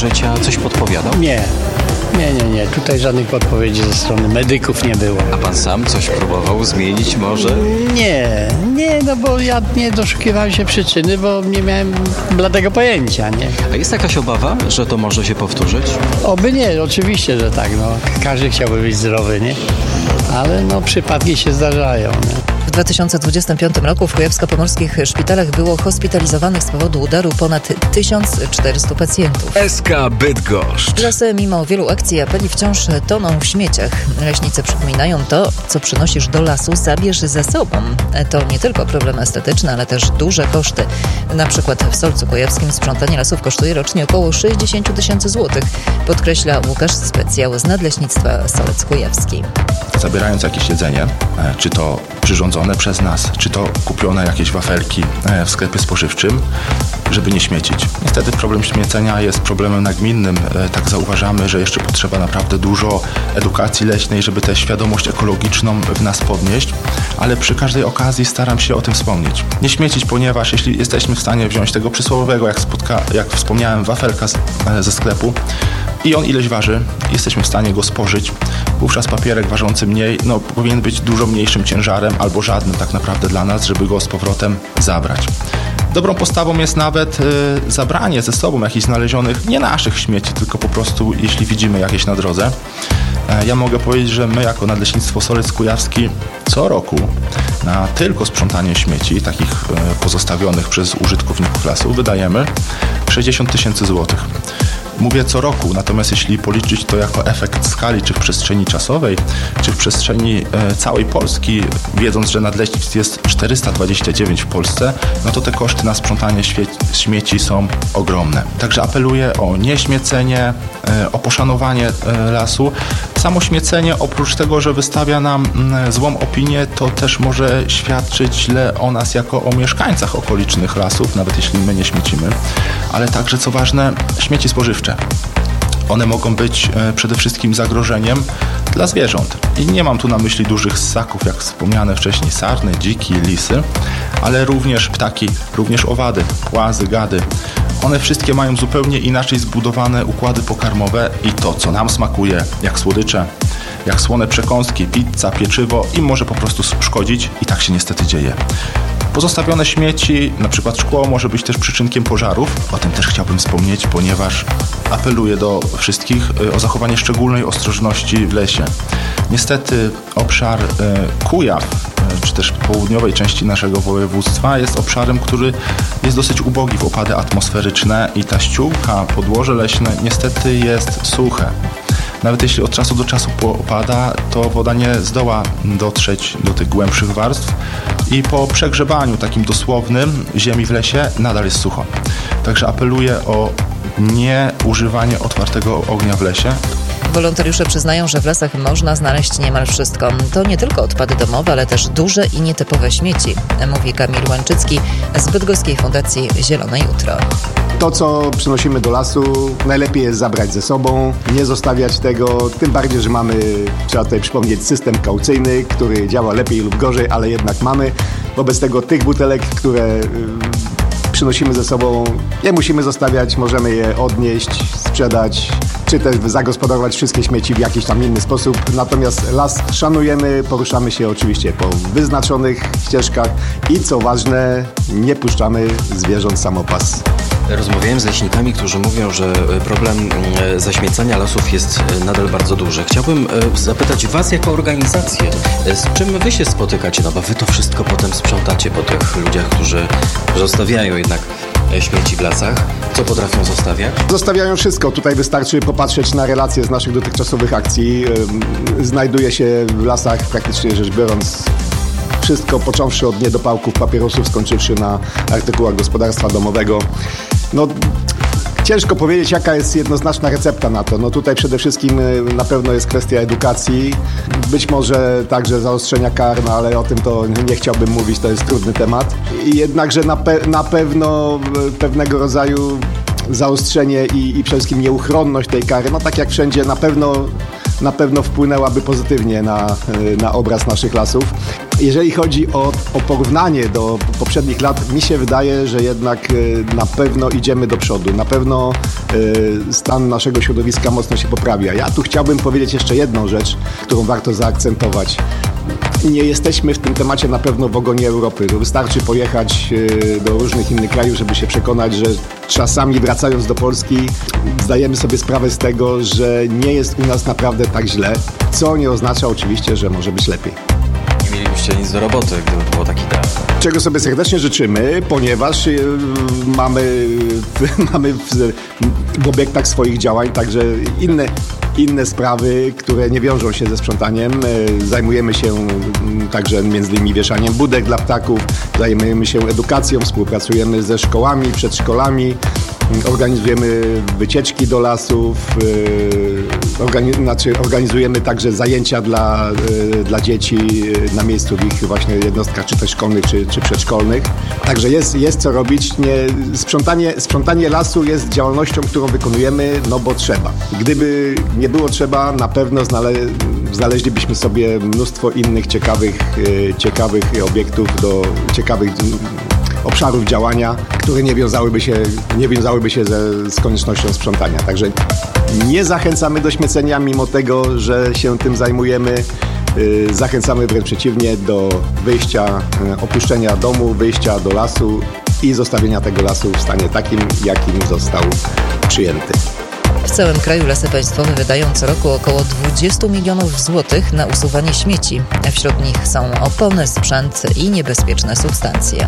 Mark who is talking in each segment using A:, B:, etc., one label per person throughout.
A: życia coś podpowiadał?
B: Nie. Tutaj żadnych podpowiedzi ze strony medyków nie było.
A: A pan sam coś próbował zmienić może?
B: Nie, no bo ja nie doszukiwałem się przyczyny, bo nie miałem bladego pojęcia, nie?
A: A jest jakaś obawa, że to może się powtórzyć?
B: Oby nie, oczywiście, że tak, no. Każdy chciałby być zdrowy, nie? Ale no przypadki się zdarzają, nie?
C: W 2025 roku w kujawsko-pomorskich szpitalach było hospitalizowanych z powodu udaru ponad 1400 pacjentów.
D: SK Bydgoszcz.
C: Lasy mimo wielu akcji i apeli wciąż toną w śmieciach. Leśnicy przypominają, to, co przynosisz do lasu, zabierz ze sobą. To nie tylko problemy estetyczne, ale też duże koszty. Na przykład w Solcu Kujawskim sprzątanie lasów kosztuje rocznie około 60 000 złotych, podkreśla Łukasz Specjał z Nadleśnictwa Solec Kujawski.
E: Zabierając jakieś jedzenie, czy to przyrządzone przez nas, czy to kupione jakieś wafelki w sklepie spożywczym, żeby nie śmiecić. Niestety problem śmiecenia jest problemem nagminnym. Tak zauważamy, że jeszcze potrzeba naprawdę dużo edukacji leśnej, żeby tę świadomość ekologiczną w nas podnieść, ale przy każdej okazji staram się o tym wspomnieć. Nie śmiecić, ponieważ jeśli jesteśmy w stanie wziąć tego przysłowiowego, jak wspomniałem, wafelka ze sklepu i on ileś waży, jesteśmy w stanie go spożyć, wówczas papierek ważący mniej, powinien być dużo mniejszym ciężarem albo żadnym tak naprawdę dla nas, żeby go z powrotem zabrać. Dobrą postawą jest nawet zabranie ze sobą jakichś znalezionych, nie naszych śmieci, tylko po prostu jeśli widzimy jakieś na drodze. Ja mogę powiedzieć, że my jako Nadleśnictwo Solec Kujawski co roku na tylko sprzątanie śmieci, takich pozostawionych przez użytkowników lasu, wydajemy 60 000 złotych. Mówię co roku, natomiast jeśli policzyć to jako efekt skali, czy w przestrzeni czasowej, czy w przestrzeni całej Polski, wiedząc, że nadleśnictw jest 429 w Polsce, to te koszty na sprzątanie śmieci są ogromne. Także apeluję o nieśmiecenie, o poszanowanie lasu. Samo śmiecenie, oprócz tego, że wystawia nam złą opinię, to też może świadczyć źle o nas jako o mieszkańcach okolicznych lasów, nawet jeśli my nie śmiecimy, ale także, co ważne, śmieci spożywcze. One mogą być przede wszystkim zagrożeniem dla zwierząt. I nie mam tu na myśli dużych ssaków, jak wspomniane wcześniej, sarny, dziki, lisy, ale również ptaki, również owady, płazy, gady. One wszystkie mają zupełnie inaczej zbudowane układy pokarmowe i to, co nam smakuje, jak słodycze, jak słone przekąski, pizza, pieczywo, im może po prostu szkodzić i tak się niestety dzieje. Pozostawione śmieci, na przykład szkło, może być też przyczynkiem pożarów. O tym też chciałbym wspomnieć, ponieważ apeluję do wszystkich o zachowanie szczególnej ostrożności w lesie. Niestety obszar Kujaw, czy też południowej części naszego województwa jest obszarem, który jest dosyć ubogi w opady atmosferyczne i ta ściółka, podłoże leśne niestety jest suche. Nawet jeśli od czasu do czasu opada, to woda nie zdoła dotrzeć do tych głębszych warstw i po przegrzebaniu takim dosłownym ziemi w lesie nadal jest sucho. Także apeluję o nieużywanie otwartego ognia w lesie.
C: Wolontariusze przyznają, że w lasach można znaleźć niemal wszystko. To nie tylko odpady domowe, ale też duże i nietypowe śmieci, mówi Kamil Łęczycki z Bydgoskiej Fundacji Zielone Jutro.
F: To, co przynosimy do lasu, najlepiej jest zabrać ze sobą, nie zostawiać tego, tym bardziej, że mamy, trzeba tutaj przypomnieć, system kaucyjny, który działa lepiej lub gorzej, ale jednak mamy. Wobec tego tych butelek, które przynosimy ze sobą, nie musimy zostawiać, możemy je odnieść, sprzedać, czy też zagospodarować wszystkie śmieci w jakiś tam inny sposób. Natomiast las szanujemy, poruszamy się oczywiście po wyznaczonych ścieżkach i co ważne, nie puszczamy zwierząt samopas.
A: Rozmawiałem z leśnikami, którzy mówią, że problem zaśmiecania lasów jest nadal bardzo duży. Chciałbym zapytać Was jako organizację, z czym Wy się spotykacie? Bo Wy to wszystko potem sprzątacie po tych ludziach, którzy zostawiają jednak śmieci w lasach. Co potrafią zostawiać?
F: Zostawiają wszystko. Tutaj wystarczy popatrzeć na relacje z naszych dotychczasowych akcji. Znajduje się w lasach, praktycznie rzecz biorąc, wszystko, począwszy od niedopałków, papierosów, skończywszy na artykułach gospodarstwa domowego. Ciężko powiedzieć, jaka jest jednoznaczna recepta na to. Tutaj przede wszystkim na pewno jest kwestia edukacji, być może także zaostrzenia kar, ale o tym to nie chciałbym mówić, to jest trudny temat. I jednakże na pewno pewnego rodzaju zaostrzenie i przede wszystkim nieuchronność tej kary, tak jak wszędzie, na pewno na pewno wpłynęłaby pozytywnie na obraz naszych lasów. Jeżeli chodzi o porównanie do poprzednich lat, mi się wydaje, że jednak na pewno idziemy do przodu. Na pewno stan naszego środowiska mocno się poprawia. Ja tu chciałbym powiedzieć jeszcze jedną rzecz, którą warto zaakcentować. Nie jesteśmy w tym temacie na pewno w ogonie Europy. Wystarczy pojechać do różnych innych krajów, żeby się przekonać, że czasami wracając do Polski zdajemy sobie sprawę z tego, że nie jest u nas naprawdę tak źle, co nie oznacza oczywiście, że może być lepiej.
A: Nie mielibyście nic do roboty, gdyby było tak idealne.
F: Czego sobie serdecznie życzymy, ponieważ mamy w obiektach swoich działań także inne sprawy, które nie wiążą się ze sprzątaniem. Zajmujemy się także między innymi wieszaniem budek dla ptaków, zajmujemy się edukacją, współpracujemy ze szkołami, przedszkolami, organizujemy wycieczki do lasów, organizujemy także zajęcia dla dzieci na miejscu w ich właśnie jednostkach, czy też szkolnych, czy przedszkolnych. Także jest co robić. Sprzątanie lasu jest działalnością, którą wykonujemy, no bo trzeba. Gdyby nie było trzeba, na pewno znaleźlibyśmy sobie mnóstwo innych ciekawych obiektów, ciekawych obszarów działania, które nie wiązałyby się z koniecznością sprzątania. Także nie zachęcamy do śmiecenia, mimo tego, że się tym zajmujemy. Zachęcamy wręcz przeciwnie do opuszczenia domu, wyjścia do lasu i zostawienia tego lasu w stanie takim, jakim został przyjęty.
C: W całym kraju Lasy Państwowe wydają co roku około 20 milionów złotych na usuwanie śmieci. Wśród nich są opony, sprzęt i niebezpieczne substancje.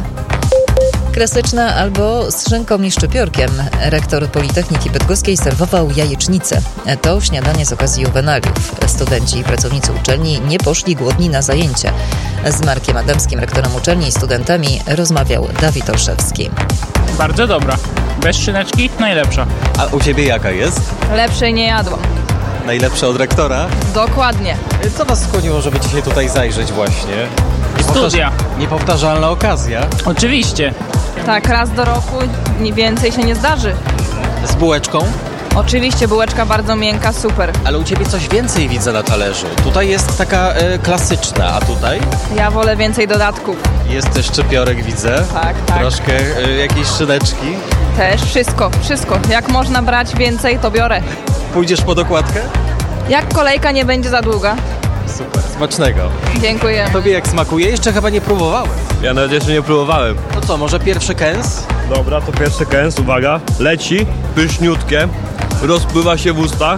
C: Klasyczna albo z szynką i szczypiorkiem. Rektor Politechniki Bydgoskiej serwował jajecznicę. To śniadanie z okazji juwenaliów. Studenci i pracownicy uczelni nie poszli głodni na zajęcie. Z Markiem Adamskim, rektorem uczelni, i studentami rozmawiał Dawid Olszewski.
D: Bardzo dobra. Bez szyneczki najlepsza.
A: A u Ciebie jaka jest?
G: Lepszej nie jadłam.
A: Najlepsza od rektora?
G: Dokładnie.
A: Co Was skłoniło, żeby dzisiaj tutaj zajrzeć właśnie?
D: Studia.
A: Niepowtarzalna okazja.
D: Oczywiście.
G: Tak, raz do roku więcej się nie zdarzy.
A: Z bułeczką?
G: Oczywiście, bułeczka bardzo miękka, super.
A: Ale u Ciebie coś więcej widzę na talerzu. Tutaj jest taka klasyczna, a tutaj?
G: Ja wolę więcej dodatków.
A: Jest też szczypiorek, widzę.
G: Tak.
A: Troszkę jakieś szyneczki.
G: Też, wszystko. Jak można brać więcej, to biorę.
A: Pójdziesz po dokładkę?
G: Jak kolejka nie będzie za długa.
A: Super, smacznego.
G: Dziękuję.
A: Tobie jak smakuje? Jeszcze chyba nie próbowałem.
H: Ja nawet jeszcze nie próbowałem.
A: No co, może pierwszy kęs?
H: Dobra, to pierwszy kęs, uwaga. Leci, pyszniutkie, rozpływa się w ustach.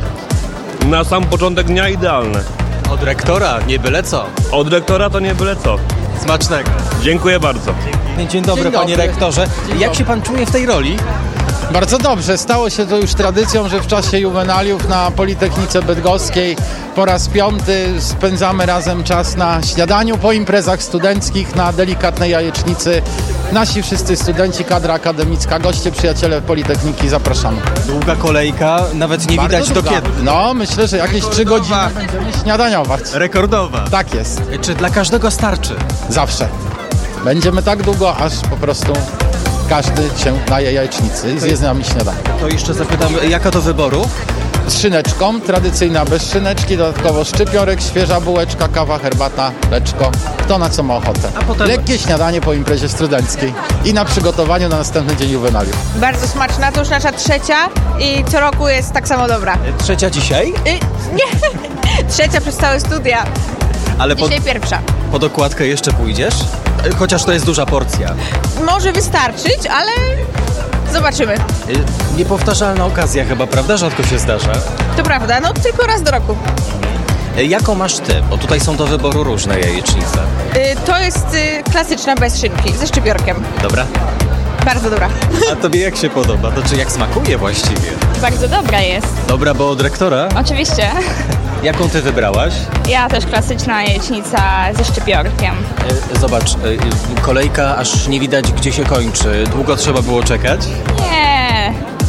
H: Na sam początek dnia idealne.
A: Od rektora, nie byle co.
H: Od rektora to nie byle co.
A: Smacznego.
H: Dziękuję bardzo.
A: Dzień dobry, panie rektorze. Jak się pan czuje w tej roli?
B: Bardzo dobrze. Stało się to już tradycją, że w czasie juwenaliów na Politechnice Bydgoskiej po raz 5. spędzamy razem czas na śniadaniu, po imprezach studenckich, na delikatnej jajecznicy. Nasi wszyscy studenci, kadra akademicka, goście, przyjaciele Politechniki, zapraszamy.
A: Długa kolejka, nawet nie
B: Bardzo
A: widać
B: długa.
A: do kiedy.
B: No, myślę, że jakieś 3 godziny będziemy śniadaniować.
A: Rekordowa.
B: Tak jest.
A: Czy dla każdego starczy?
B: Zawsze. Będziemy tak długo, aż po prostu każdy się naje jajecznicy i zje z nami śniadanie.
A: To jeszcze zapytam, jaka do wyboru?
B: Z szyneczką, tradycyjna bez szyneczki, dodatkowo szczypiorek, świeża bułeczka, kawa, herbata, leczko. Kto na co ma ochotę.
A: A potem...
B: Lekkie śniadanie po imprezie studenckiej i na przygotowaniu na następny dzień juwenaliów.
I: Bardzo smaczna, to już nasza trzecia i co roku jest tak samo dobra.
A: Trzecia dzisiaj?
I: Nie, trzecia przez całe studia.
A: Ale
I: Dzisiaj pierwsza.
A: Po dokładkę jeszcze pójdziesz? Chociaż to jest duża porcja.
I: Może wystarczyć, ale zobaczymy.
A: Niepowtarzalna okazja chyba, prawda? Rzadko się zdarza.
I: To prawda, no tylko raz do roku.
A: Jaką masz ty? Bo tutaj są do wyboru różne jajecznice.
I: To jest klasyczna bez szynki, ze szczypiorkiem.
A: Dobra.
I: Bardzo dobra.
A: A tobie jak się podoba? To czy jak smakuje właściwie?
I: Bardzo dobra jest.
A: Dobra, bo od rektora?
I: Oczywiście.
A: Jaką ty wybrałaś?
I: Ja też klasyczna jajecznica ze szczypiorkiem.
A: Zobacz, kolejka aż nie widać gdzie się kończy. Długo trzeba było czekać?
I: Nie,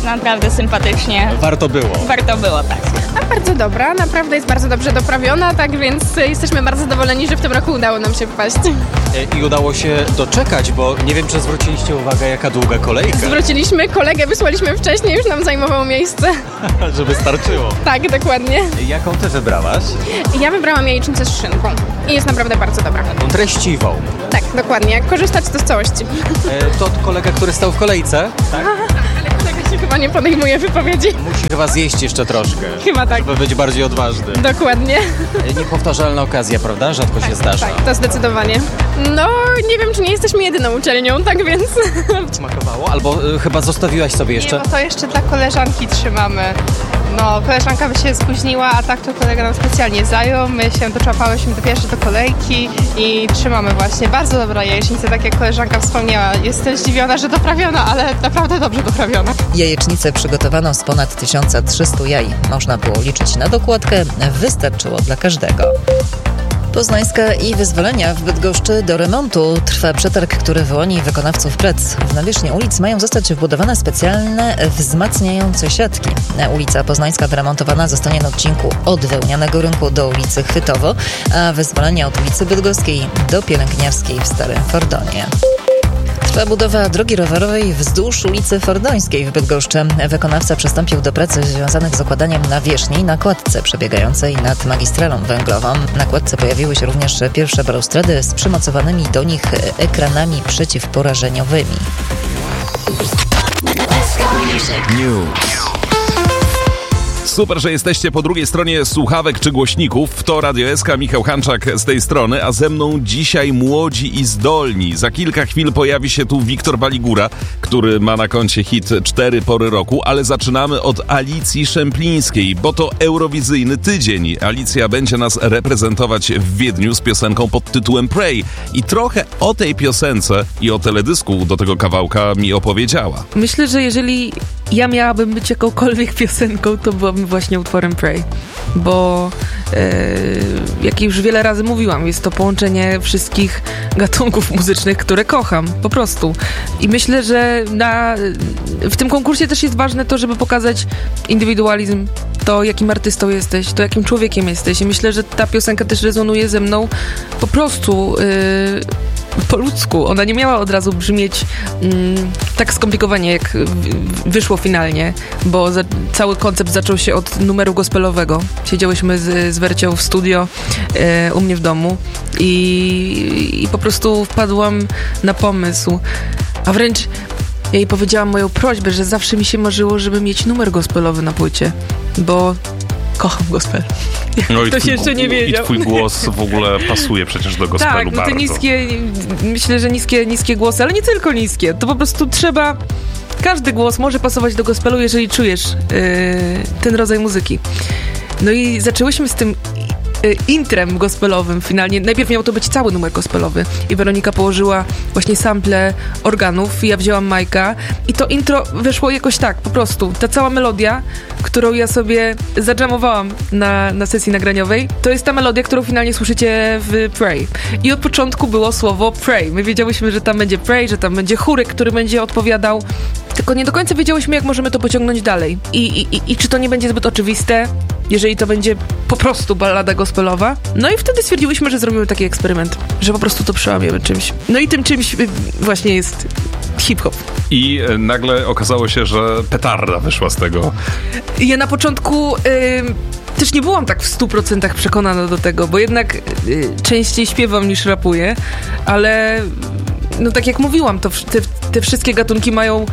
J: naprawdę sympatycznie.
A: Warto było.
J: Warto było, tak.
K: Bardzo dobra, naprawdę jest bardzo dobrze doprawiona, tak więc jesteśmy bardzo zadowoleni, że w tym roku udało nam się wpaść.
A: I udało się doczekać, bo nie wiem, czy zwróciliście uwagę, jaka długa kolejka.
K: Zwróciliśmy, kolegę wysłaliśmy wcześniej, już nam zajmował miejsce.
A: Żeby starczyło.
K: Tak, dokładnie.
A: Jaką ty wybrałaś?
K: Ja wybrałam jajecznicę z szynką i jest naprawdę bardzo dobra.
A: Taką treściwą.
K: Tak, dokładnie. Jak korzystać to z całości.
A: To kolega, który stał w kolejce? Tak.
K: Ale kolega się chyba nie podejmuje wypowiedzi.
A: Musi chyba zjeść jeszcze troszkę.
K: Chyba tak.
A: Żeby być bardziej odważny.
K: Dokładnie.
A: Niepowtarzalna okazja, prawda? Rzadko się zdarza.
K: Tak, to zdecydowanie. No, nie wiem, czy nie jesteśmy jedyną uczelnią, tak więc...
A: Smakowało? Albo chyba zostawiłaś sobie jeszcze?
L: Nie, bo to jeszcze dla koleżanki trzymamy. No, koleżanka by się spóźniła, a tak to kolega nam specjalnie zajął. My się doczapałyśmy do kolejki i trzymamy właśnie. Bardzo dobra jajecznica, tak jak koleżanka wspomniała. Jestem zdziwiona, że doprawiona, ale naprawdę dobrze doprawiona.
C: Jajecznicę przygotowano z ponad 1300 jaj. Można było liczyć na dokładkę, wystarczyło dla każdego. Poznańska i Wyzwolenia w Bydgoszczy do remontu. Trwa przetarg, który wyłoni wykonawców prac. W nawierzchni ulic mają zostać wbudowane specjalne wzmacniające siatki. Ulica Poznańska wyremontowana zostanie na odcinku od Wełnianego Rynku do ulicy Chwytowo, a Wyzwolenia od ulicy Bydgoskiej do Pielęgniarskiej w Starym Fordonie. Trwa budowa drogi rowerowej wzdłuż ulicy Fordońskiej w Bydgoszczy. Wykonawca przystąpił do prac związanych z układaniem nawierzchni na kładce przebiegającej nad magistralą węglową. Na kładce pojawiły się również pierwsze balustrady z przymocowanymi do nich ekranami przeciwporażeniowymi.
M: Super, że jesteście po drugiej stronie słuchawek czy głośników. To Radio SK, Michał Hanczak z tej strony, a ze mną dzisiaj młodzi i zdolni. Za kilka chwil pojawi się tu Wiktor Waligura, który ma na koncie hit 4 pory roku, ale zaczynamy od Alicji Szemplińskiej, bo to eurowizyjny tydzień. Alicja będzie nas reprezentować w Wiedniu z piosenką pod tytułem Pray i trochę o tej piosence i o teledysku do tego kawałka mi opowiedziała.
N: Myślę, że jeżeli ja miałabym być jakąkolwiek piosenką, to byłabym właśnie utworem Pray, bo jak już wiele razy mówiłam, jest to połączenie wszystkich gatunków muzycznych, które kocham, po prostu. I myślę, że w tym konkursie też jest ważne to, żeby pokazać indywidualizm, to jakim artystą jesteś, to jakim człowiekiem jesteś. I myślę, że ta piosenka też rezonuje ze mną po prostu po ludzku. Ona nie miała od razu brzmieć tak skomplikowanie, jak wyszło finalnie, bo cały koncept zaczął się od numeru gospelowego. Siedziałyśmy z Wercią w studio u mnie w domu i po prostu wpadłam na pomysł, a wręcz ja jej powiedziałam moją prośbę, że zawsze mi się marzyło, żeby mieć numer gospelowy na płycie, bo kocham gospel.
M: No
N: ktoś jeszcze nie wiedział.
M: I twój głos w ogóle pasuje przecież do gospelu
N: bardzo. Tak, no te niskie, myślę, że niskie głosy, ale nie tylko niskie. To po prostu trzeba... Każdy głos może pasować do gospelu, jeżeli czujesz ten rodzaj muzyki. No i zaczęłyśmy z tym intrem gospelowym finalnie. Najpierw miał to być cały numer gospelowy i Weronika położyła właśnie sample organów, ja wzięłam Majka i to intro wyszło jakoś tak, po prostu. Ta cała melodia, którą ja sobie zadżamowałam na sesji nagraniowej, to jest ta melodia, którą finalnie słyszycie w Pray. I od początku było słowo Pray. My wiedziałyśmy, że tam będzie Pray, że tam będzie chórek, który będzie odpowiadał, tylko nie do końca wiedziałyśmy, jak możemy to pociągnąć dalej. I czy to nie będzie zbyt oczywiste, jeżeli to będzie po prostu ballada gospelowa. No i wtedy stwierdziłyśmy, że zrobimy taki eksperyment, że po prostu to przełamiemy czymś. No i tym czymś właśnie jest hip-hop.
M: I nagle okazało się, że petarda wyszła z tego.
N: Ja na początku też nie byłam tak w 100% przekonana do tego, bo jednak częściej śpiewam niż rapuję, ale no tak jak mówiłam, to te wszystkie gatunki mają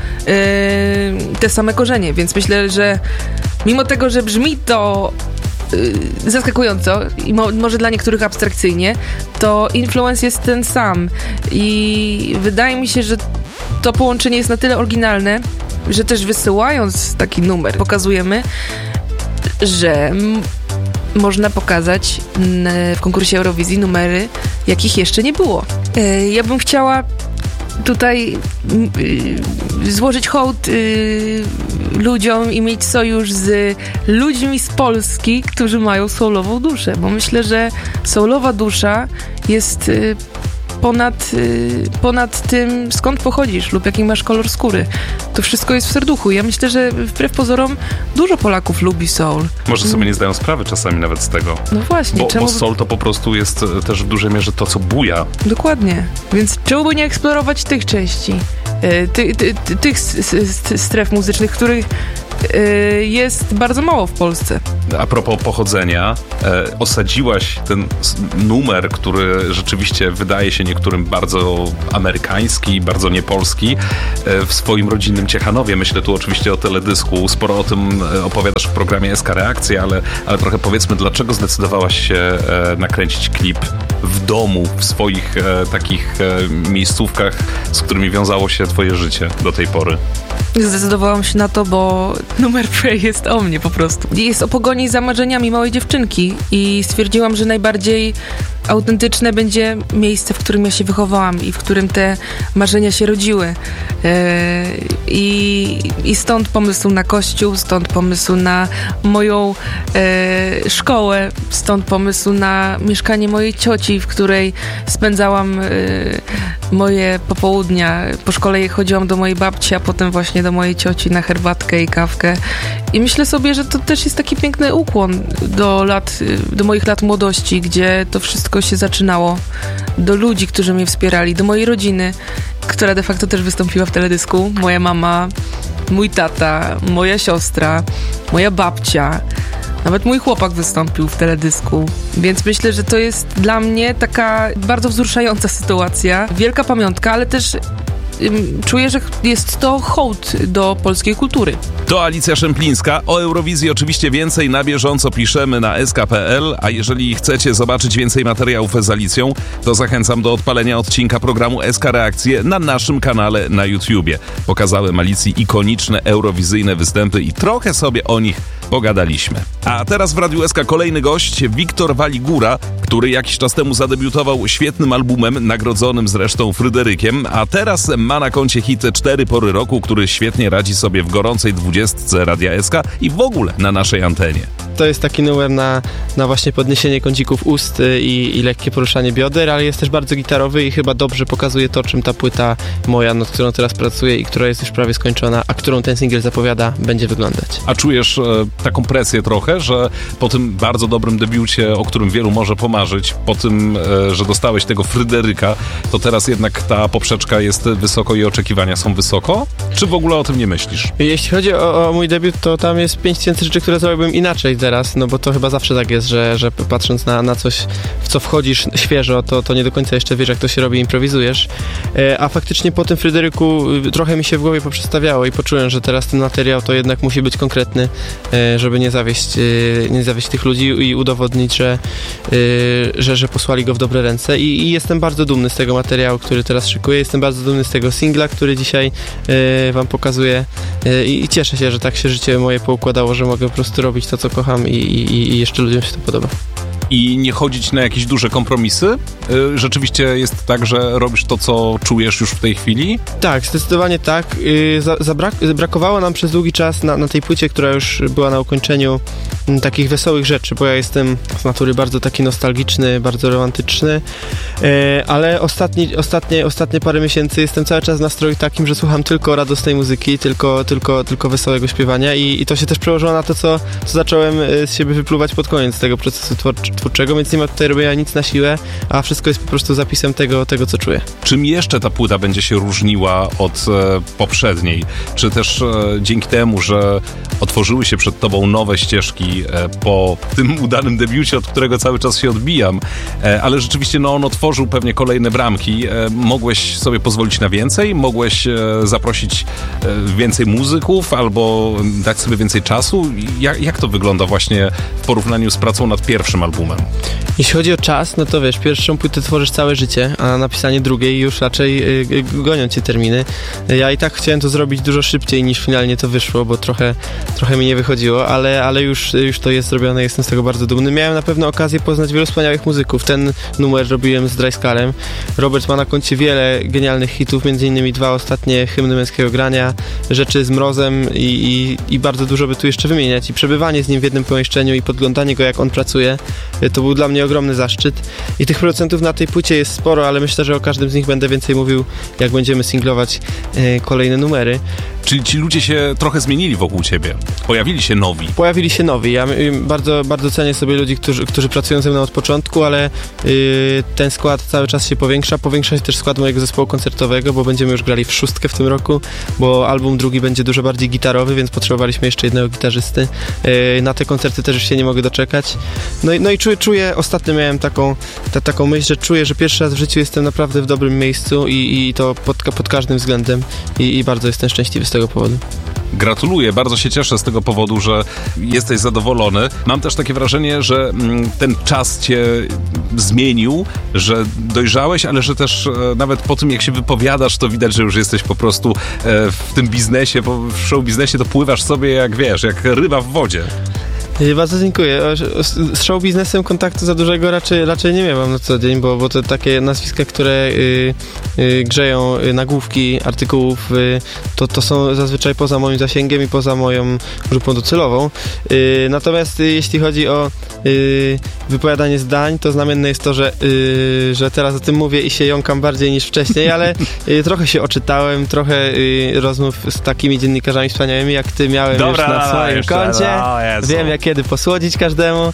N: te same korzenie, więc myślę, że mimo tego, że brzmi to zaskakująco i może dla niektórych abstrakcyjnie, to influence jest ten sam i wydaje mi się, że to połączenie jest na tyle oryginalne, że też wysyłając taki numer pokazujemy, że można pokazać w konkursie Eurowizji numery, jakich jeszcze nie było. Ja bym chciała tutaj złożyć hołd ludziom i mieć sojusz z ludźmi z Polski, którzy mają soulową duszę, bo myślę, że soulowa dusza jest ponad tym, skąd pochodzisz lub jaki masz kolor skóry. To wszystko jest w serduchu. Ja myślę, że wbrew pozorom dużo Polaków lubi soul.
M: Może sobie nie zdają sprawy czasami nawet z tego.
N: No właśnie.
M: Bo soul to po prostu jest też w dużej mierze to, co buja.
N: Dokładnie. Więc czemu by nie eksplorować tych części? Tych stref muzycznych, których jest bardzo mało w Polsce.
M: A propos pochodzenia, osadziłaś ten numer, który rzeczywiście wydaje się niektórym bardzo amerykański, bardzo niepolski, w swoim rodzinnym Ciechanowie. Myślę tu oczywiście o teledysku. Sporo o tym opowiadasz w programie SK Reakcja, ale trochę powiedzmy, dlaczego zdecydowałaś się nakręcić klip w domu, w swoich takich miejscówkach, z którymi wiązało się twoje życie do tej pory?
N: Zdecydowałam się na to, bo numer Pray jest o mnie po prostu. Jest o pogoni za marzeniami małej dziewczynki i stwierdziłam, że najbardziej autentyczne będzie miejsce, w którym ja się wychowałam i w którym te marzenia się rodziły. I stąd pomysł na kościół, stąd pomysł na moją szkołę, stąd pomysł na mieszkanie mojej cioci, w której spędzałam moje popołudnia. Po szkole chodziłam do mojej babci, a potem właśnie do mojej cioci na herbatkę i kawkę. I myślę sobie, że to też jest taki piękny ukłon do moich lat młodości, gdzie to wszystko się zaczynało. Do ludzi, którzy mnie wspierali, do mojej rodziny, która de facto też wystąpiła w teledysku. Moja mama, mój tata, moja siostra, moja babcia. Nawet mój chłopak wystąpił w teledysku, więc myślę, że to jest dla mnie taka bardzo wzruszająca sytuacja. Wielka pamiątka, ale też czuję, że jest to hołd do polskiej kultury.
M: To Alicja Szemplińska. O Eurowizji oczywiście więcej na bieżąco piszemy na sk.pl, a jeżeli chcecie zobaczyć więcej materiałów z Alicją, to zachęcam do odpalenia odcinka programu SK Reakcje na naszym kanale na YouTubie. Pokazałem Alicji ikoniczne eurowizyjne występy i trochę sobie o nich pogadaliśmy. A teraz w Radiu SK kolejny gość, Wiktor Waligura, który jakiś czas temu zadebiutował świetnym albumem, nagrodzonym zresztą Fryderykiem, a teraz ma na koncie hit 4 pory roku, który świetnie radzi sobie w gorącej 20 Radia SK i w ogóle na naszej antenie.
O: To jest taki numer na właśnie podniesienie kącików ust i lekkie poruszanie bioder, ale jest też bardzo gitarowy i chyba dobrze pokazuje to, czym ta płyta moja, nad którą teraz pracuję i która jest już prawie skończona, a którą ten singiel zapowiada, będzie wyglądać.
M: A czujesz taką presję trochę, że po tym bardzo dobrym debiucie, o którym wielu może pomarzyć, po tym, że dostałeś tego Fryderyka, to teraz jednak ta poprzeczka jest wysoko i oczekiwania są wysoko? Czy w ogóle o tym nie myślisz?
O: Jeśli chodzi o mój debiut, to tam jest 5000 rzeczy, które zrobiłbym inaczej teraz, no bo to chyba zawsze tak jest, że patrząc na coś, w co wchodzisz świeżo, to nie do końca jeszcze wiesz, jak to się robi, improwizujesz. A faktycznie po tym Fryderyku trochę mi się w głowie poprzestawiało i poczułem, że teraz ten materiał to jednak musi być konkretny, żeby nie zawieść tych ludzi i udowodnić, że posłali go w dobre ręce. I jestem bardzo dumny z tego materiału, który teraz szykuję. Jestem bardzo dumny z tego singla, który dzisiaj wam pokazuję i cieszę się, że tak się życie moje poukładało, że mogę po prostu robić to, co kocham i jeszcze ludziom się to podoba.
M: I nie chodzić na jakieś duże kompromisy? Rzeczywiście jest tak, że robisz to, co czujesz już w tej chwili?
O: Tak, zdecydowanie tak. Brakowało nam przez długi czas na tej płycie, która już była na ukończeniu, takich wesołych rzeczy, bo ja jestem z natury bardzo taki nostalgiczny, bardzo romantyczny, ale ostatnie parę miesięcy jestem cały czas w nastroju takim, że słucham tylko radosnej muzyki, tylko wesołego śpiewania i to się też przełożyło na to, co zacząłem z siebie wypluwać pod koniec tego procesu twórczego, więc nie ma tutaj robienia nic na siłę, a wszystko jest po prostu zapisem tego, co czuję.
M: Czym jeszcze ta płyta będzie się różniła od poprzedniej? Czy też dzięki temu, że otworzyły się przed tobą nowe ścieżki po tym udanym debiucie, od którego cały czas się odbijam, ale rzeczywiście on otworzył pewnie kolejne bramki. Mogłeś sobie pozwolić na więcej? Mogłeś zaprosić więcej muzyków albo dać sobie więcej czasu? Jak to wygląda właśnie w porównaniu z pracą nad pierwszym albumem?
O: Jeśli chodzi o czas, no to wiesz, pierwszą płytę tworzysz całe życie, a napisanie drugiej już raczej gonią cię terminy. Ja i tak chciałem to zrobić dużo szybciej niż finalnie to wyszło, bo trochę mi nie wychodziło, ale już już to jest zrobione, jestem z tego bardzo dumny. Miałem na pewno okazję poznać wielu wspaniałych muzyków. Ten numer robiłem z Dryskalem. Robert ma na koncie wiele genialnych hitów, między innymi 2 ostatnie hymny męskiego grania, rzeczy z Mrozem i bardzo dużo by tu jeszcze wymieniać. I przebywanie z nim w jednym pomieszczeniu i podglądanie go, jak on pracuje, to był dla mnie ogromny zaszczyt. I tych producentów na tej płycie jest sporo, ale myślę, że o każdym z nich będę więcej mówił, jak będziemy singlować kolejne numery.
M: Czyli ci ludzie się trochę zmienili wokół ciebie? Pojawili się nowi?
O: Ja bardzo, bardzo cenię sobie ludzi, którzy pracują ze mną od początku, ale ten skład cały czas się powiększa. Powiększa się też skład mojego zespołu koncertowego, bo będziemy już grali w 6 w tym roku, bo album drugi będzie dużo bardziej gitarowy, więc potrzebowaliśmy jeszcze jednego gitarzysty. Na te koncerty też już się nie mogę doczekać. No i czuję, ostatnio miałem taką myśl, że czuję, że pierwszy raz w życiu jestem naprawdę w dobrym miejscu i to pod każdym względem i bardzo jestem szczęśliwy z tego powodu.
M: Gratuluję, bardzo się cieszę z tego powodu, że jesteś zadowolony. Mam też takie wrażenie, że ten czas cię zmienił, że dojrzałeś, ale że też nawet po tym, jak się wypowiadasz, to widać, że już jesteś po prostu w tym biznesie, w show biznesie to pływasz sobie jak ryba w wodzie.
O: Bardzo dziękuję. Z show biznesem kontaktu za dużego raczej nie miałam na co dzień, bo to takie nazwiska, które grzeją nagłówki artykułów, to są zazwyczaj poza moim zasięgiem i poza moją grupą docelową. Natomiast jeśli chodzi o wypowiadanie zdań, to znamienne jest to, że teraz o tym mówię i się jąkam bardziej niż wcześniej, ale trochę się oczytałem, trochę rozmów z takimi dziennikarzami wspaniałymi jak ty miałem już na swoim koncie. Wiem, kiedy posłodzić każdemu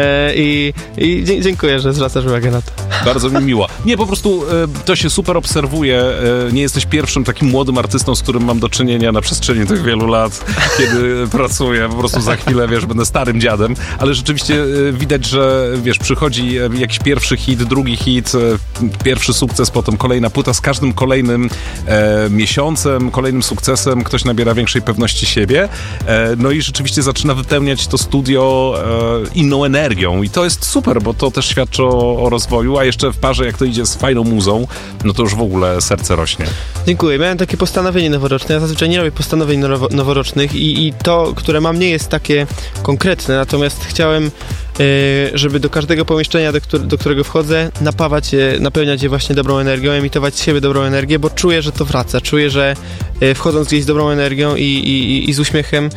O: i dziękuję, że zwracasz uwagę na to.
M: Bardzo mi miło. Nie, po prostu to się super obserwuje. Nie jesteś pierwszym takim młodym artystą, z którym mam do czynienia na przestrzeni tych wielu lat, kiedy pracuję. Po prostu za chwilę, będę starym dziadem, ale rzeczywiście widać, że przychodzi jakiś pierwszy hit, drugi hit, pierwszy sukces, potem kolejna płyta. Z każdym kolejnym miesiącem, kolejnym sukcesem ktoś nabiera większej pewności siebie. No i rzeczywiście zaczyna wypełniać to studio inną energią i to jest super, bo to też świadczy o rozwoju, a jeszcze w parze, jak to idzie z fajną muzą, no to już w ogóle serce rośnie.
O: Dziękuję. Miałem takie postanowienie noworoczne. Ja zazwyczaj nie robię postanowień noworocznych i to, które mam, nie jest takie konkretne, natomiast chciałem, żeby do każdego pomieszczenia, do którego wchodzę, napełniać je właśnie dobrą energią, emitować z siebie dobrą energię, bo czuję, że to wraca. Czuję, że wchodząc gdzieś z dobrą energią i z uśmiechem,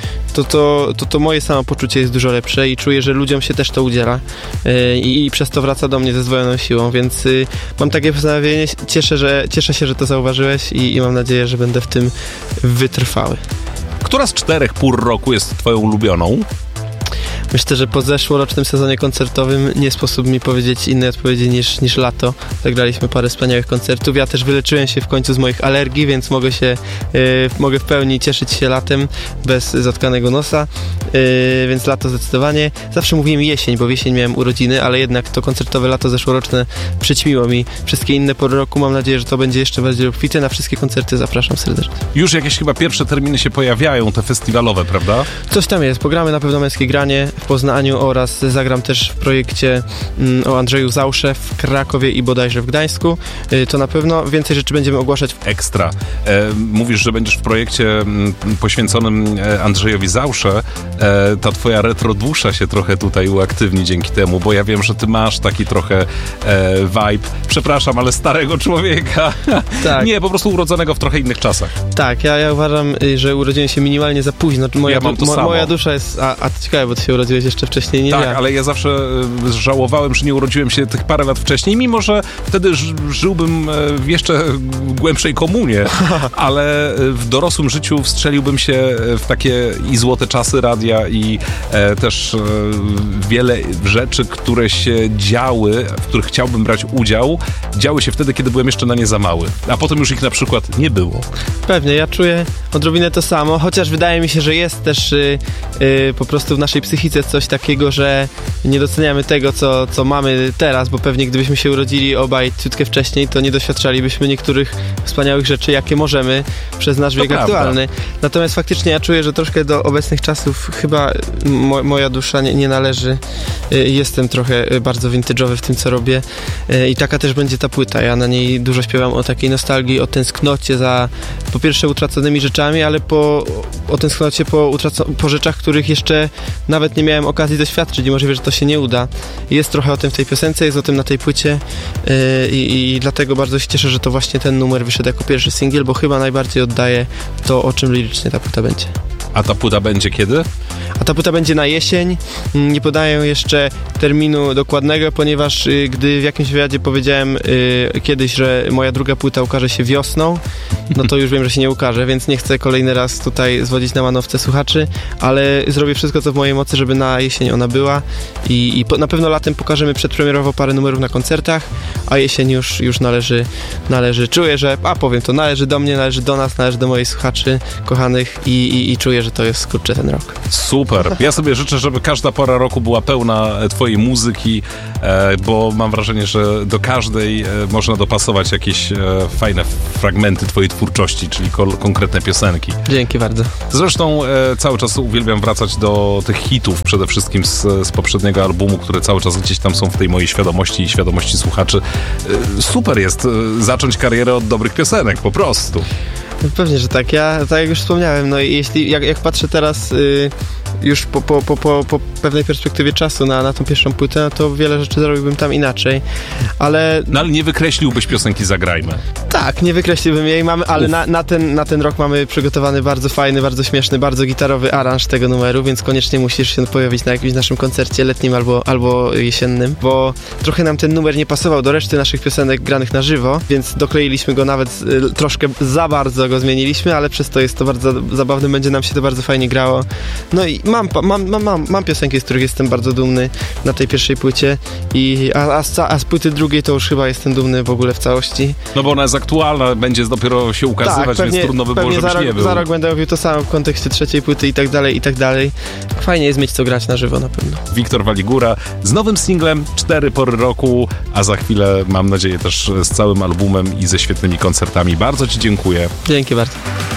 O: to moje samopoczucie jest dużo lepsze i czuję, że ludziom się też to udziela i przez to wraca do mnie ze zdwojoną siłą, więc mam takie postanowienie, cieszę się, że to zauważyłeś i mam nadzieję, że będę w tym wytrwały.
M: Która z 4 pór roku jest twoją ulubioną?
O: Myślę, że po zeszłorocznym sezonie koncertowym nie sposób mi powiedzieć innej odpowiedzi niż lato. Zagraliśmy parę wspaniałych koncertów. Ja też wyleczyłem się w końcu z moich alergii, więc mogę w pełni cieszyć się latem bez zatkanego nosa, więc lato zdecydowanie. Zawsze mówiłem jesień, bo w jesień miałem urodziny, ale jednak to koncertowe lato zeszłoroczne przyćmiło mi wszystkie inne pory roku. Mam nadzieję, że to będzie jeszcze bardziej obfite. Na wszystkie koncerty zapraszam serdecznie.
M: Już jakieś chyba pierwsze terminy się pojawiają, te festiwalowe, prawda?
O: Coś tam jest. Pogramy na pewno Męskie Granie w Poznaniu oraz zagram też w projekcie o Andrzeju Zausze w Krakowie i bodajże w Gdańsku. To na pewno więcej rzeczy będziemy ogłaszać.
M: Ekstra. Mówisz, że będziesz w projekcie poświęconym Andrzejowi Zausze. Ta twoja retrodusza się trochę tutaj uaktywni dzięki temu, bo ja wiem, że ty masz taki trochę vibe, przepraszam, ale starego człowieka. Tak. Nie, po prostu urodzonego w trochę innych czasach.
O: Tak, ja uważam, że urodziłem się minimalnie za późno. Moja dusza jest... A to ciekawe, bo ty się urodziłeś jeszcze wcześniej, nie?
M: Tak, ale ja zawsze żałowałem, że nie urodziłem się tych parę lat wcześniej, mimo że wtedy żyłbym w jeszcze głębszej komunie, ale w dorosłym życiu wstrzeliłbym się w takie i złote czasy radia i też wiele rzeczy, które się działy, w których chciałbym brać udział, działy się wtedy, kiedy byłem jeszcze na nie za mały, a potem już ich na przykład nie było.
O: Pewnie, ja czuję odrobinę to samo, chociaż wydaje mi się, że jest też po prostu w naszej psychice coś takiego, że nie doceniamy tego, co mamy teraz, bo pewnie gdybyśmy się urodzili obaj ciutkę wcześniej, to nie doświadczali niektórych wspaniałych rzeczy, jakie możemy przez nasz wiek aktualny. Natomiast faktycznie ja czuję, że troszkę do obecnych czasów chyba moja dusza nie należy. Jestem trochę bardzo vintage'owy w tym, co robię i taka też będzie ta płyta. Ja na niej dużo śpiewam o takiej nostalgii, o tęsknocie za po pierwsze utraconymi rzeczami, ale o tęsknocie po rzeczach, których jeszcze nawet nie miałem okazji doświadczyć i możliwe, że to się nie uda. Jest trochę o tym w tej piosence, jest o tym na tej płycie i dlatego bardzo się cieszę, że to właśnie ten numer wyszedł jako pierwszy singiel, bo chyba najbardziej oddaje to, o czym lirycznie ta płyta będzie.
M: A ta płyta będzie kiedy?
O: A ta płyta będzie na jesień. Nie podaję jeszcze terminu dokładnego, ponieważ gdy w jakimś wywiadzie powiedziałem kiedyś, że moja druga płyta ukaże się wiosną, no to już wiem, że się nie ukaże, więc nie chcę kolejny raz tutaj zwodzić na manowce słuchaczy, ale zrobię wszystko, co w mojej mocy, żeby na jesień ona była i na pewno latem pokażemy przedpremierowo parę numerów na koncertach, a jesień już należy. Czuję, że, powiem to, należy do mnie, należy do nas, należy do moich słuchaczy kochanych i czuję, że to jest, kurczę, ten rok.
M: Super. Ja sobie życzę, żeby każda pora roku była pełna twojej muzyki, bo mam wrażenie, że do każdej można dopasować jakieś fajne fragmenty twojej twórczości, czyli konkretne piosenki.
O: Dzięki bardzo.
M: Zresztą cały czas uwielbiam wracać do tych hitów, przede wszystkim z poprzedniego albumu, które cały czas gdzieś tam są w tej mojej świadomości i świadomości słuchaczy. Super jest zacząć karierę od dobrych piosenek, po prostu.
O: Pewnie, że tak. Ja, tak jak już wspomniałem, no i jeśli, jak patrzę teraz już po pewnej perspektywie czasu na tą pierwszą płytę, no to wiele rzeczy zrobiłbym tam inaczej, ale...
M: No ale nie wykreśliłbyś piosenki Zagrajmy.
O: Tak, nie wykreśliłbym jej, ale na ten rok mamy przygotowany bardzo fajny, bardzo śmieszny, bardzo gitarowy aranż tego numeru, więc koniecznie musisz się pojawić na jakimś naszym koncercie letnim albo jesiennym, bo trochę nam ten numer nie pasował do reszty naszych piosenek granych na żywo, więc dokleiliśmy go nawet troszkę za bardzo go zmieniliśmy, ale przez to jest to bardzo zabawne, będzie nam się to bardzo fajnie grało. No i mam piosenki, z których jestem bardzo dumny na tej pierwszej płycie, a z płyty drugiej to już chyba jestem dumny w ogóle w całości.
M: No bo ona jest aktualna, będzie dopiero się ukazywać, tak, więc trudno by było, żebyś nie był.
O: Za rok będę robił to samo w kontekście trzeciej płyty i tak dalej. Fajnie jest mieć co grać na żywo na pewno.
M: Wiktor Waligura z nowym singlem 4 pory roku, a za chwilę mam nadzieję też z całym albumem i ze świetnymi koncertami. Bardzo Ci dziękuję.
O: Dzięki bardzo.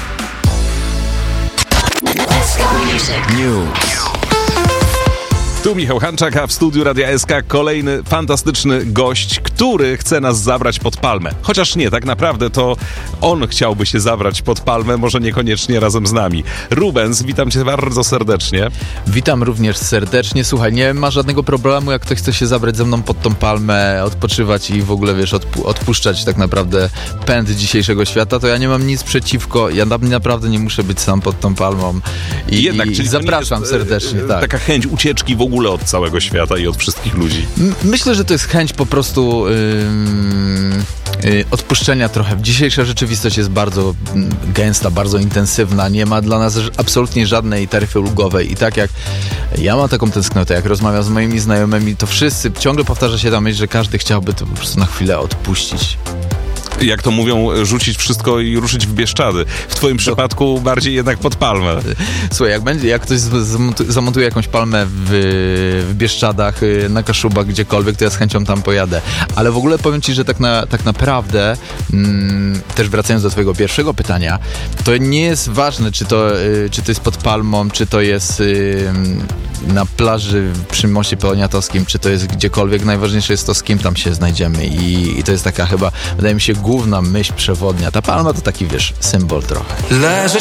M: News. Tu Michał Hanczak, a w studiu Radia SK kolejny fantastyczny gość, który chce nas zabrać pod palmę. Chociaż nie, tak naprawdę to on chciałby się zabrać pod palmę, może niekoniecznie razem z nami. Rubens, witam Cię bardzo serdecznie.
P: Witam również serdecznie. Słuchaj, nie ma żadnego problemu, jak ktoś chce się zabrać ze mną pod tą palmę, odpoczywać i w ogóle, wiesz, odpuszczać tak naprawdę pęd dzisiejszego świata, to ja nie mam nic przeciwko. Ja naprawdę nie muszę być sam pod tą palmą. I zapraszam serdecznie. Tak.
M: Taka chęć ucieczki w ogóle od całego świata i od wszystkich ludzi.
P: Myślę, że to jest chęć po prostu odpuszczenia trochę. Dzisiejsza rzeczywistość jest bardzo gęsta, bardzo intensywna. Nie ma dla nas absolutnie żadnej taryfy ulgowej i tak jak ja mam taką tęsknotę, jak rozmawiam z moimi znajomymi, to wszyscy, ciągle powtarza się ta myśl, że każdy chciałby to po prostu na chwilę odpuścić.
M: Jak to mówią, rzucić wszystko i ruszyć w Bieszczady. W twoim przypadku bardziej jednak pod palmę.
P: Słuchaj, jak ktoś zamontuje jakąś palmę w Bieszczadach, na Kaszubach, gdziekolwiek, to ja z chęcią tam pojadę. Ale w ogóle powiem Ci, że tak naprawdę, też wracając do twojego pierwszego pytania, to nie jest ważne, czy to jest pod palmą, czy to jest na plaży przy moście Poniatowskim, czy to jest gdziekolwiek. Najważniejsze jest to, z kim tam się znajdziemy i to jest taka chyba, wydaje mi się, główna myśl przewodnia. Ta palma to taki, wiesz, symbol trochę.
Q: Leżeć